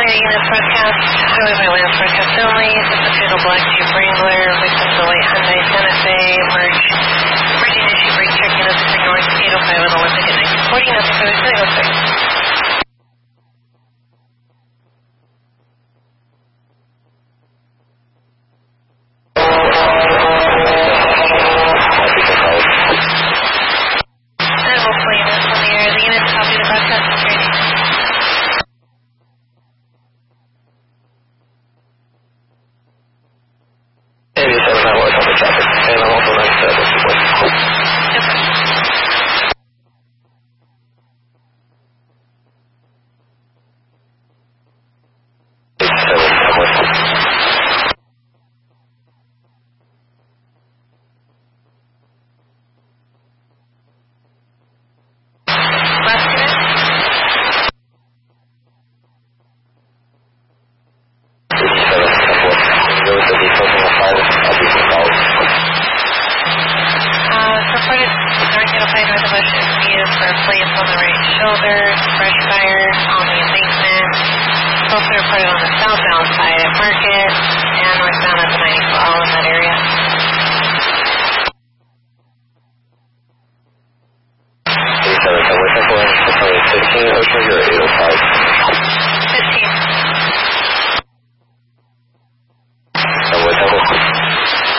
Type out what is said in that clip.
units broadcast, highway by land broadcast only. This is Fatal Black Jeep Wrangler, victim to white Hyundai Santa Fe, merging issue brake check units for north 805 on the one ticket 1940, nothing further to go, sir. Ocean, you're 805.